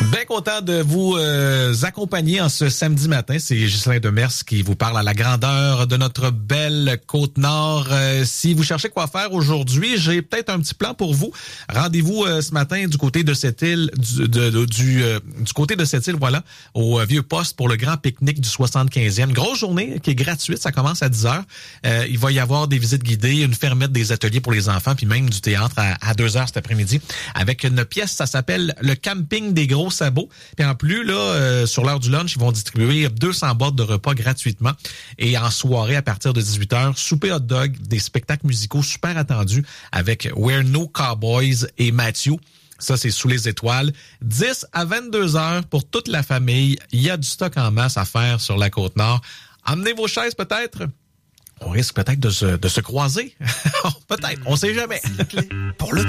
Bien content de vous accompagner en ce samedi matin. C'est Ghislain Demers qui vous parle à la grandeur de notre belle Côte-Nord. Si vous cherchez quoi faire aujourd'hui, j'ai peut-être un petit plan pour vous. Rendez-vous ce matin du côté de cette île, du côté de cette île, voilà, au Vieux Poste pour le grand pique-nique du 75e. Grosse journée qui est gratuite, ça commence à 10h. Il va y avoir des visites guidées, une fermette, des ateliers pour les enfants, puis même du théâtre à 2h cet après-midi avec une pièce, ça s'appelle Le Camping des Gros Sabots. Puis en plus, là, sur l'heure du lunch, ils vont distribuer 200 boîtes de repas gratuitement. Et en soirée, à partir de 18h, souper hot dog, des spectacles musicaux super attendus avec We're No Cowboys et Matthew. Ça, c'est sous les étoiles. 10 à 22 heures pour toute la famille. Il y a du stock en masse à faire sur la Côte-Nord. Emmenez vos chaises peut-être. On risque peut-être de se croiser. Peut-être, on sait jamais. Pour le